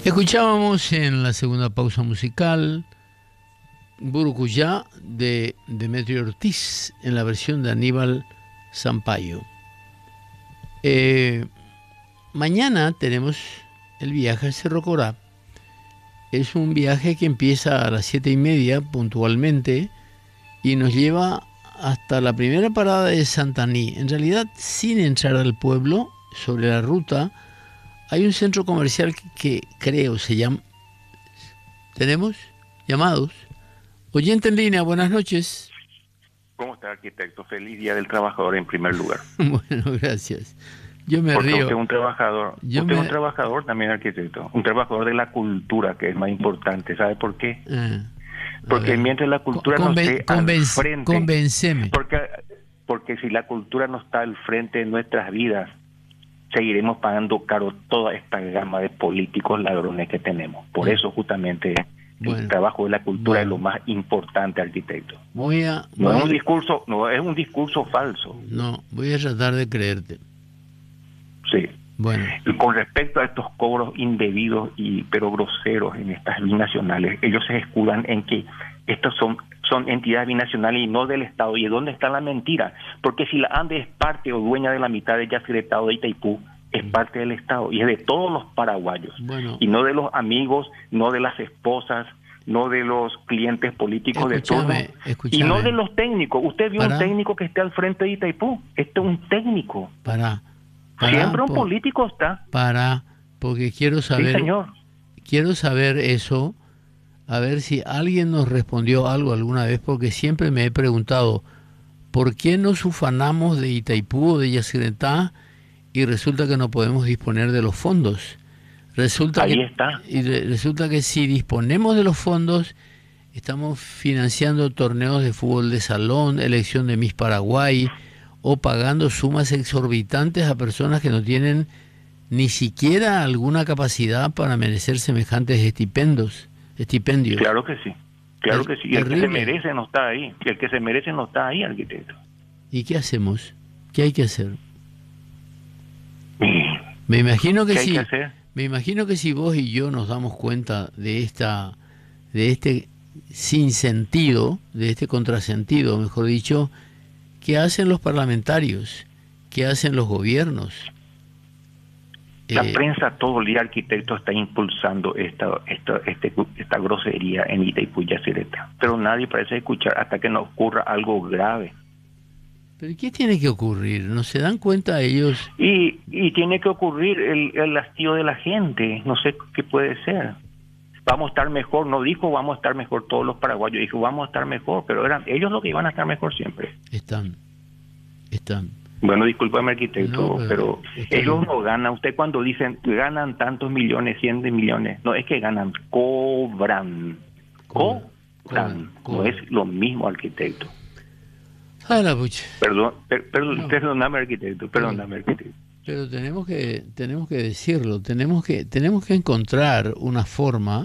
Escuchábamos en la segunda pausa musical Burucuyá de Demetrio Ortiz en la versión de Aníbal Sampaio. Mañana tenemos el viaje al Cerro Corá. Es un viaje que empieza a las 7:30 puntualmente y nos lleva hasta la primera parada de Santaní. En realidad, sin entrar al pueblo, sobre la ruta, hay un centro comercial que creo se llama... ¿Tenemos llamados? Oyente en línea, buenas noches. ¿Cómo está, arquitecto? Feliz Día del Trabajador en primer lugar. Bueno, gracias. Yo me Porque río. usted es un trabajador. Es un trabajador también, arquitecto. Un trabajador de la cultura, que es más importante. ¿Sabe por qué? Porque mientras la cultura no esté al frente... Convénceme. Porque si la cultura no está al frente de nuestras vidas, seguiremos pagando caro toda esta gama de políticos ladrones que tenemos. Por eso, justamente... El trabajo de la cultura es lo más importante, arquitecto. No es un discurso falso. No, voy a tratar de creerte. Sí. Bueno. Y con respecto a estos cobros indebidos pero groseros en estas binacionales, ellos se escudan en que estos son entidades binacionales y no del Estado. ¿Y de dónde está la mentira? Porque si la ANDE es parte o dueña de la mitad de Yacyretá o de Itaipú, es parte del Estado y es de todos los paraguayos, y no de los amigos, no de las esposas, no de los clientes políticos de turno, y no de los técnicos. Usted vio un técnico que esté al frente de Itaipú. Este es un técnico. Siempre un político está. Porque quiero saber. Sí, señor. Quiero saber eso, a ver si alguien nos respondió algo alguna vez, porque siempre me he preguntado ¿por qué nos ufanamos de Itaipú o de Yacyretá? Y resulta que no podemos disponer de los fondos. Resulta que si disponemos de los fondos, estamos financiando torneos de fútbol de salón, elección de Miss Paraguay, o pagando sumas exorbitantes a personas que no tienen ni siquiera alguna capacidad para merecer semejantes estipendios. Claro que sí. Claro que sí. Y el que se merece no está ahí. El que se merece no está ahí, arquitecto. ¿Y qué hacemos? ¿Qué hay que hacer? Me imagino que si vos y yo nos damos cuenta de este sinsentido, de este contrasentido, mejor dicho, ¿qué hacen los parlamentarios? ¿Qué hacen los gobiernos? La prensa todo el día, arquitecto, está impulsando esta grosería en Itaipú y Yacyretá, pero nadie parece escuchar hasta que no ocurra algo grave. ¿Pero qué tiene que ocurrir? ¿No se dan cuenta ellos? Y tiene que ocurrir el hastío de la gente. No sé qué puede ser. Vamos a estar mejor. No dijo vamos a estar mejor todos los paraguayos. Dijo vamos a estar mejor. Pero eran ellos los que iban a estar mejor siempre. Están. Bueno, discúlpame, arquitecto, pero ellos no ganan. Usted cuando dicen ganan tantos millones, 100 de millones. No es que ganan, cobran. No es lo mismo, arquitecto. Perdóname, arquitecto. Pero tenemos que decirlo, tenemos que encontrar una forma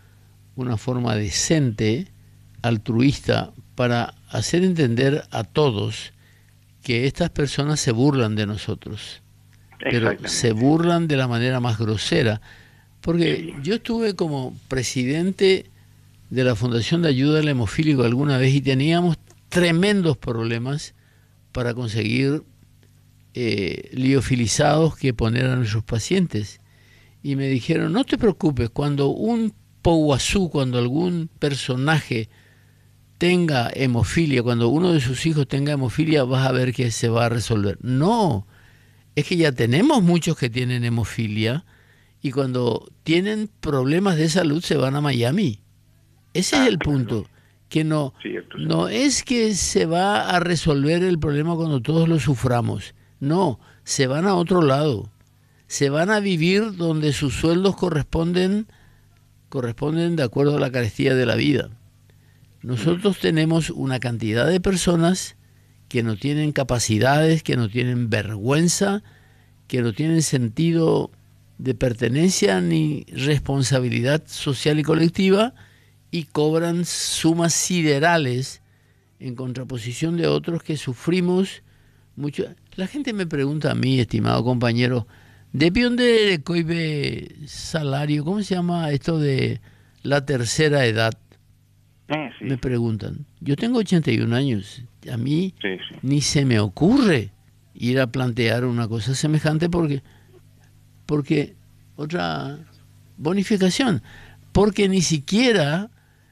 decente, altruista, para hacer entender a todos que estas personas se burlan de nosotros, pero se burlan de la manera más grosera. Porque yo estuve como presidente de la Fundación de Ayuda al Hemofílico alguna vez y teníamos tremendos problemas para conseguir liofilizados que poner a nuestros pacientes. Y me dijeron, no te preocupes, cuando un pouazú, cuando algún personaje tenga hemofilia, cuando uno de sus hijos tenga hemofilia, vas a ver que se va a resolver. No, es que ya tenemos muchos que tienen hemofilia y cuando tienen problemas de salud se van a Miami. Ese es el punto. Que no es que se va a resolver el problema cuando todos lo suframos. No, se van a otro lado. Se van a vivir donde sus sueldos corresponden de acuerdo a la carestía de la vida. Nosotros tenemos una cantidad de personas que no tienen capacidades, que no tienen vergüenza, que no tienen sentido de pertenencia ni responsabilidad social y colectiva, y cobran sumas siderales en contraposición de otros que sufrimos mucho. La gente me pregunta a mí, estimado compañero, Depende de coibe salario, ¿cómo se llama esto de la tercera edad? Sí, Me preguntan. Yo tengo 81 años. A mí sí, sí. ni se me ocurre ir a plantear una cosa semejante porque otra bonificación, porque ni siquiera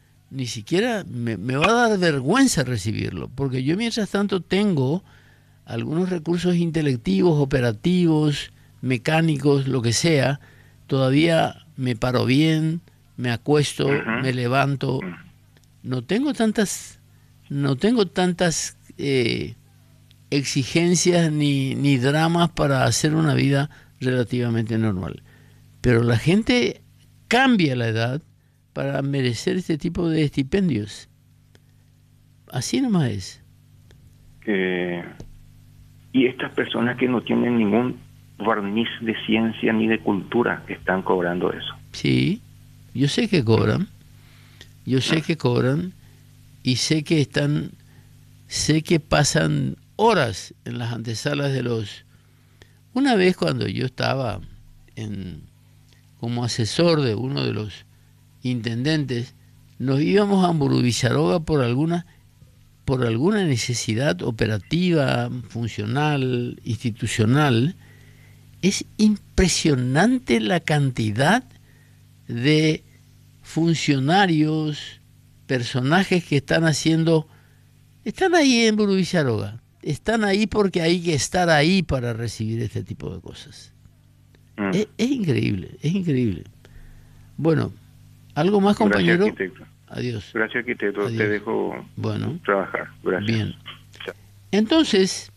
me va a dar vergüenza recibirlo, porque yo mientras tanto tengo algunos recursos intelectivos, operativos, mecánicos, lo que sea, todavía me paro bien, me acuesto, me levanto, no tengo tantas exigencias ni dramas para hacer una vida relativamente normal. Pero la gente cambia la edad para merecer este tipo de estipendios. Así nomás es. Y estas personas que no tienen ningún barniz de ciencia ni de cultura están cobrando eso. Sí, yo sé que cobran. Yo sé que cobran y sé que pasan horas en las antesalas de los... Una vez cuando yo estaba como asesor de uno de los intendentes, nos íbamos a Amburú-Villaroga por alguna necesidad operativa, funcional, institucional. Es impresionante la cantidad de funcionarios, personajes que están ahí en Amburú-Villaroga. Están ahí porque hay que estar ahí para recibir este tipo de cosas. Es increíble, es increíble. Bueno, ¿algo más, compañero? Gracias, arquitecto. Adiós. Gracias, arquitecto. Adiós. Te dejo trabajar. Gracias. Bien. Chao. Entonces,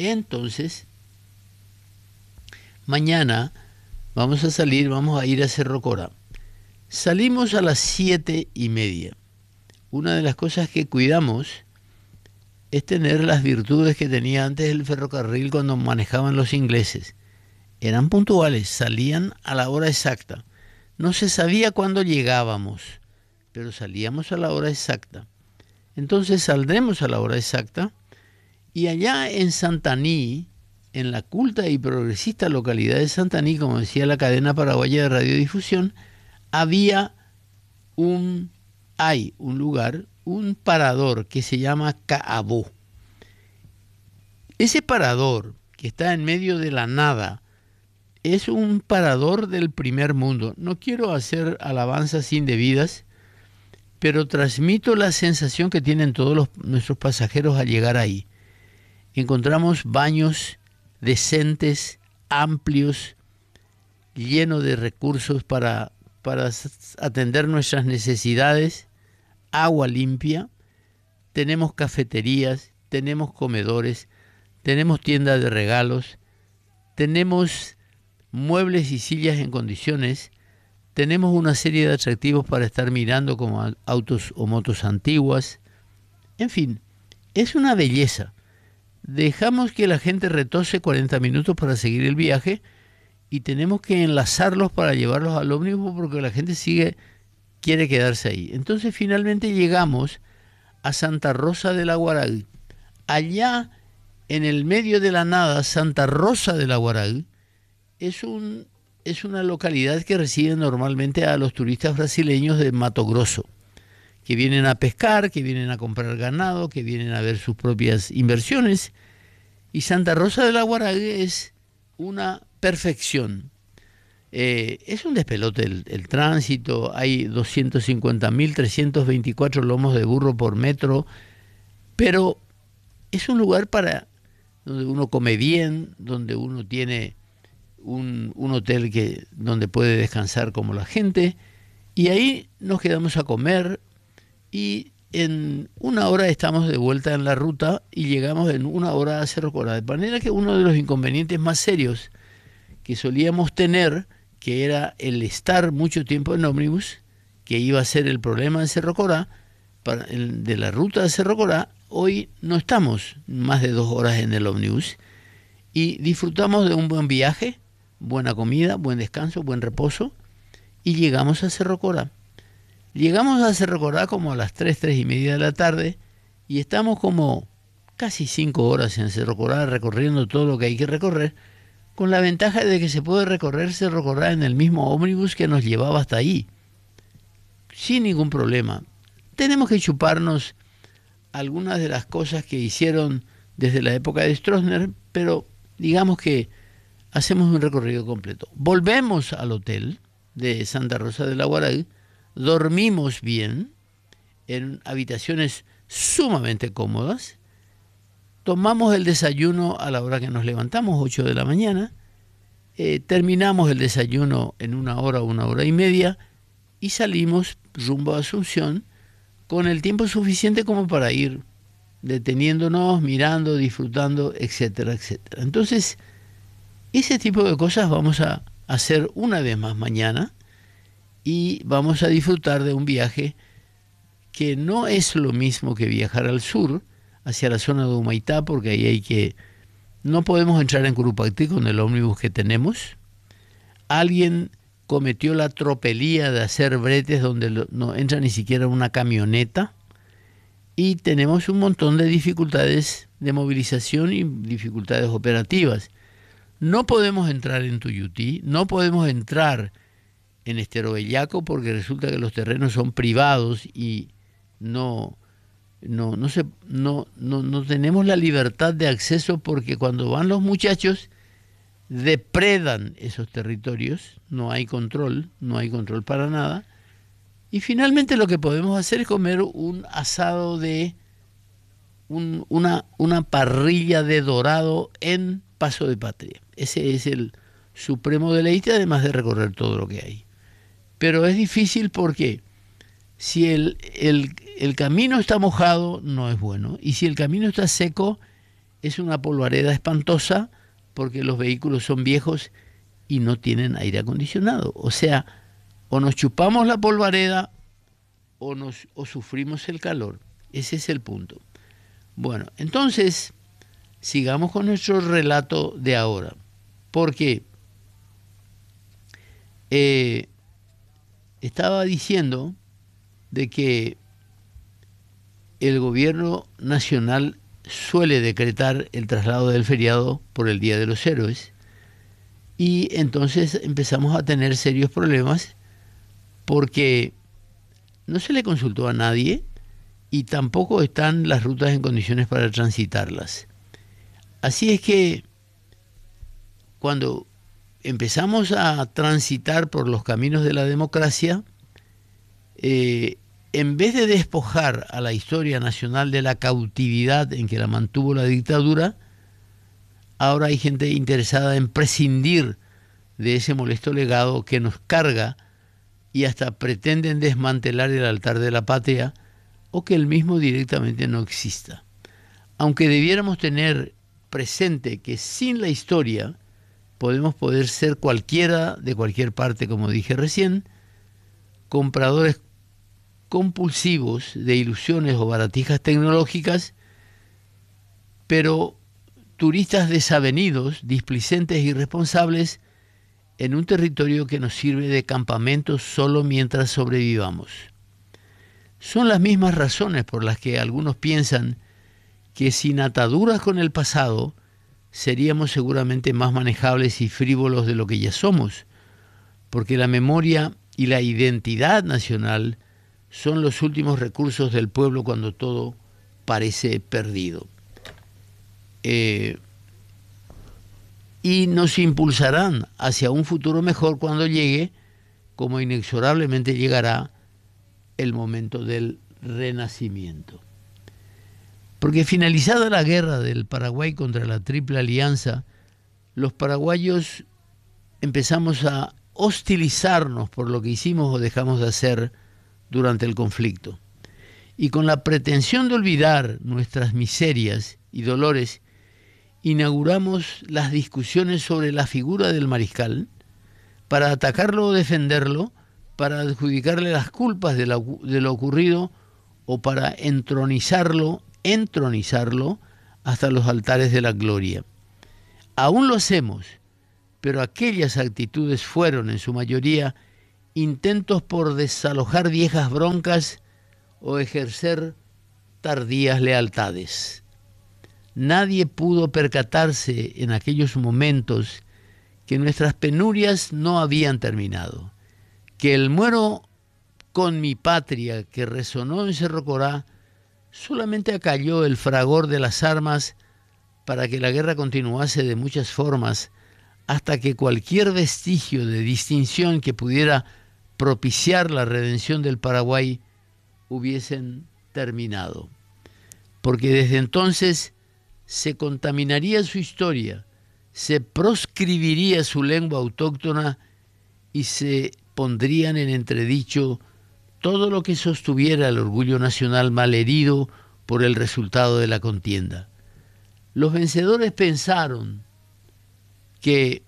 mañana vamos a ir a Cerro Corá. Salimos a las 7:30. Una de las cosas que cuidamos es tener las virtudes que tenía antes el ferrocarril cuando manejaban los ingleses. Eran puntuales, salían a la hora exacta. No se sabía cuándo llegábamos, pero salíamos a la hora exacta. Entonces saldremos a la hora exacta y allá en Santaní, en la culta y progresista localidad de Santaní, como decía la cadena paraguaya de radiodifusión, hay un lugar, un parador que se llama Caabó. Ese parador, que está en medio de la nada, es un parador del primer mundo. No quiero hacer alabanzas indebidas, pero transmito la sensación que tienen todos nuestros pasajeros al llegar ahí. Encontramos baños decentes, amplios, llenos de recursos para atender nuestras necesidades, agua limpia, tenemos cafeterías, tenemos comedores, tenemos tiendas de regalos, tenemos muebles y sillas en condiciones, tenemos una serie de atractivos para estar mirando como autos o motos antiguas. En fin, es una belleza. Dejamos que la gente retose 40 minutos para seguir el viaje y tenemos que enlazarlos para llevarlos al ómnibus porque la gente quiere quedarse ahí. Entonces finalmente llegamos a Santa Rosa del Aguaragüe. Allá en el medio de la nada, Santa Rosa del Aguaragüe es una localidad que recibe normalmente a los turistas brasileños de Mato Grosso, que vienen a pescar, que vienen a comprar ganado, que vienen a ver sus propias inversiones. Y Santa Rosa del Aguaragüe es una perfección. Es un despelote el tránsito, hay 250.324 lomos de burro por metro, pero es un lugar donde uno come bien, donde uno tiene un hotel donde puede descansar como la gente, y ahí nos quedamos a comer y en una hora estamos de vuelta en la ruta y llegamos en una hora a Cerro Corá. De manera que uno de los inconvenientes más serios que solíamos tener, que era el estar mucho tiempo en ómnibus, que iba a ser el problema en Cerro Corá, de la ruta de Cerro Corá, hoy no estamos más de 2 horas en el ómnibus y disfrutamos de un buen viaje, buena comida, buen descanso, buen reposo, y llegamos a Cerro Corá. Llegamos a Cerro Corá como a las 3:30 de la tarde y estamos como casi 5 horas en Cerro Corá recorriendo todo lo que hay que recorrer, con la ventaja de que se puede recorrer Cerro Corá en el mismo ómnibus que nos llevaba hasta ahí, sin ningún problema. Tenemos que chuparnos algunas de las cosas que hicieron desde la época de Stroessner, pero digamos que hacemos un recorrido completo. Volvemos al hotel de Santa Rosa de la Guaraí, dormimos bien, en habitaciones sumamente cómodas, tomamos el desayuno a la hora que nos levantamos, 8 de la mañana, terminamos el desayuno en 1 hora y media, y salimos rumbo a Asunción con el tiempo suficiente como para ir deteniéndonos, mirando, disfrutando, etcétera, etcétera. Entonces, ese tipo de cosas vamos a hacer una vez más mañana y vamos a disfrutar de un viaje que no es lo mismo que viajar al sur, hacia la zona de Humaitá, porque ahí no podemos entrar en Curupaytí con el ómnibus que tenemos. Alguien cometió la tropelía de hacer bretes donde no entra ni siquiera una camioneta, y tenemos un montón de dificultades de movilización y dificultades operativas. No podemos entrar en Tuyutí, no podemos entrar en Estero Bellaco porque resulta que los terrenos son privados y no tenemos la libertad de acceso, porque cuando van los muchachos depredan esos territorios, no hay control para nada. Y finalmente lo que podemos hacer es comer un asado de una parrilla de dorado en Paso de Patria. Ese es el supremo deleite, además de recorrer todo lo que hay. Pero es difícil porque si el camino está mojado, no es bueno. Y si el camino está seco, es una polvareda espantosa, porque los vehículos son viejos y no tienen aire acondicionado. O sea, o nos chupamos la polvareda o sufrimos el calor. Ese es el punto. Bueno, entonces, sigamos con nuestro relato de ahora. Porque estaba diciendo de que el gobierno nacional suele decretar el traslado del feriado por el Día de los Héroes, y entonces empezamos a tener serios problemas porque no se le consultó a nadie y tampoco están las rutas en condiciones para transitarlas. Así es que cuando empezamos a transitar por los caminos de la democracia, en vez de despojar a la historia nacional de la cautividad en que la mantuvo la dictadura, ahora hay gente interesada en prescindir de ese molesto legado que nos carga, y hasta pretenden desmantelar el altar de la patria, o que el mismo directamente no exista. Aunque debiéramos tener presente que sin la historia podemos poder ser cualquiera de cualquier parte, como dije recién, compradores compulsivos de ilusiones o baratijas tecnológicas, pero turistas desavenidos, displicentes e irresponsables en un territorio que nos sirve de campamento solo mientras sobrevivamos. Son las mismas razones por las que algunos piensan que sin ataduras con el pasado seríamos seguramente más manejables y frívolos de lo que ya somos, porque la memoria y la identidad nacional son los últimos recursos del pueblo cuando todo parece perdido. Y nos impulsarán hacia un futuro mejor cuando llegue, como inexorablemente llegará el momento del renacimiento. Porque finalizada la guerra del Paraguay contra la Triple Alianza, los paraguayos empezamos a hostilizarnos por lo que hicimos o dejamos de hacer durante el conflicto. Y con la pretensión de olvidar nuestras miserias y dolores, inauguramos las discusiones sobre la figura del mariscal para atacarlo o defenderlo, para adjudicarle las culpas de lo ocurrido o para entronizarlo hasta los altares de la gloria. Aún lo hacemos, pero aquellas actitudes fueron en su mayoría intentos por desalojar viejas broncas o ejercer tardías lealtades. Nadie pudo percatarse en aquellos momentos que nuestras penurias no habían terminado, que el muero con mi patria que resonó en Cerro Corá solamente acalló el fragor de las armas para que la guerra continuase de muchas formas hasta que cualquier vestigio de distinción que pudiera propiciar la redención del Paraguay hubiesen terminado. Porque desde entonces se contaminaría su historia, se proscribiría su lengua autóctona y se pondrían en entredicho todo lo que sostuviera el orgullo nacional malherido por el resultado de la contienda. Los vencedores pensaron que,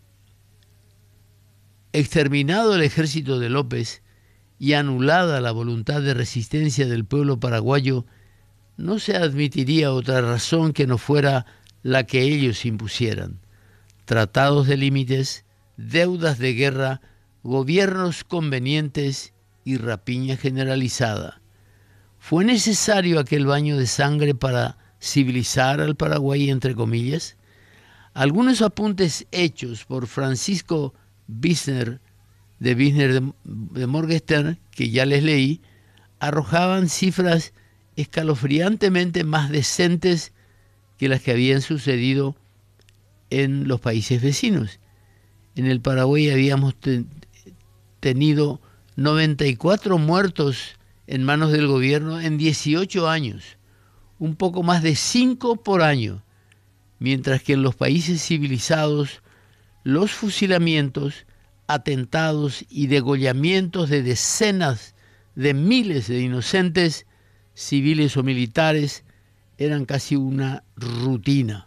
exterminado el ejército de López y anulada la voluntad de resistencia del pueblo paraguayo, no se admitiría otra razón que no fuera la que ellos impusieran: tratados de límites, deudas de guerra, gobiernos convenientes y rapiña generalizada. ¿Fue necesario aquel baño de sangre para civilizar al Paraguay, entre comillas? Algunos apuntes hechos por Francisco Wisner de Morgenstern, que ya les leí, arrojaban cifras escalofriantemente más decentes que las que habían sucedido en los países vecinos. En el Paraguay habíamos tenido 94 muertos en manos del gobierno en 18 años, un poco más de 5 por año, mientras que en los países civilizados los fusilamientos, atentados y degollamientos de decenas de miles de inocentes, civiles o militares, eran casi una rutina.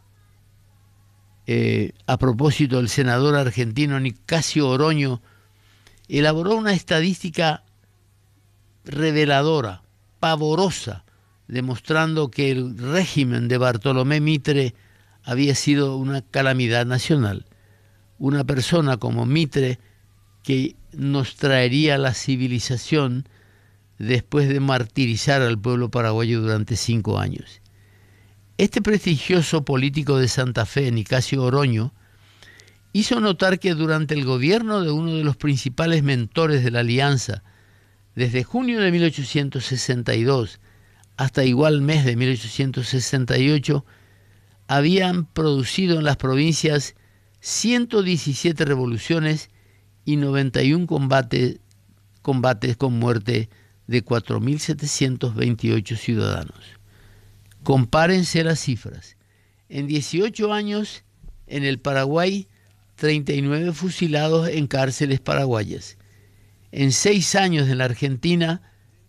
A propósito, el senador argentino Nicasio Oroño elaboró una estadística reveladora, pavorosa, demostrando que el régimen de Bartolomé Mitre había sido una calamidad nacional. Una persona como Mitre, que nos traería la civilización después de martirizar al pueblo paraguayo durante 5 años. Este prestigioso político de Santa Fe, Nicasio Oroño, hizo notar que durante el gobierno de uno de los principales mentores de la Alianza, desde junio de 1862 hasta igual mes de 1868, habían producido en las provincias 117 revoluciones y 91 combates con muerte de 4.728 ciudadanos. Compárense las cifras. En 18 años, en el Paraguay, 39 fusilados en cárceles paraguayas. En 6 años en la Argentina,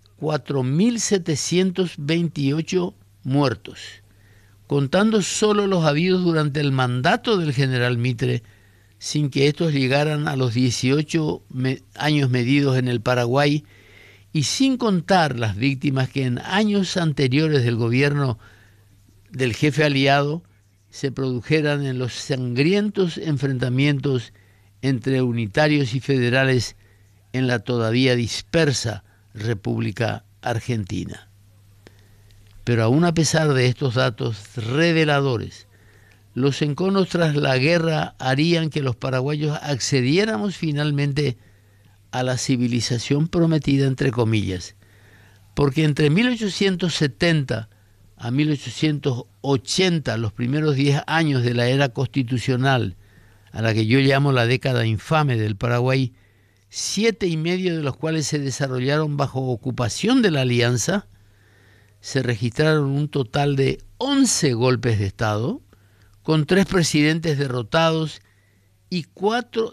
4.728 muertos. Contando solo los habidos durante el mandato del general Mitre, sin que estos llegaran a los 18 años medidos en el Paraguay, y sin contar las víctimas que en años anteriores del gobierno del jefe aliado se produjeran en los sangrientos enfrentamientos entre unitarios y federales en la todavía dispersa República Argentina. Pero aún a pesar de estos datos reveladores, los enconos tras la guerra harían que los paraguayos accediéramos finalmente a la civilización prometida, entre comillas, porque entre 1870 a 1880, los primeros 10 años de la era constitucional, a la que yo llamo la década infame del Paraguay, 7,5 de los cuales se desarrollaron bajo ocupación de la Alianza, se registraron un total de 11 golpes de Estado, con 3 presidentes derrocados y 4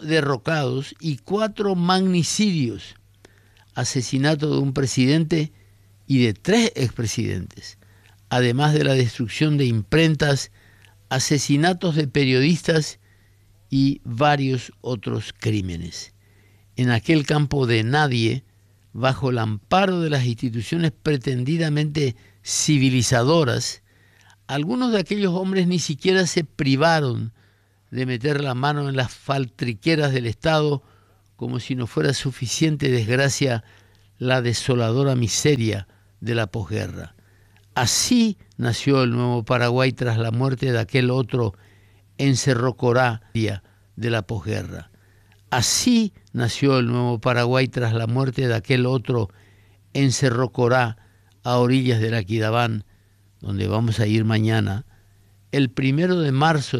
magnicidios, asesinato de un presidente y de 3 expresidentes, además de la destrucción de imprentas, asesinatos de periodistas y varios otros crímenes. En aquel campo de nadie, bajo el amparo de las instituciones pretendidamente civilizadoras, algunos de aquellos hombres ni siquiera se privaron de meter la mano en las faltriqueras del Estado, como si no fuera suficiente desgracia la desoladora miseria de la posguerra. Así nació el nuevo Paraguay tras la muerte de aquel otro en Cerro Corá, de la posguerra. Así nació el nuevo Paraguay tras la muerte de aquel otro en Cerro Corá, a orillas del Aquidabán, donde vamos a ir mañana, el 1 de marzo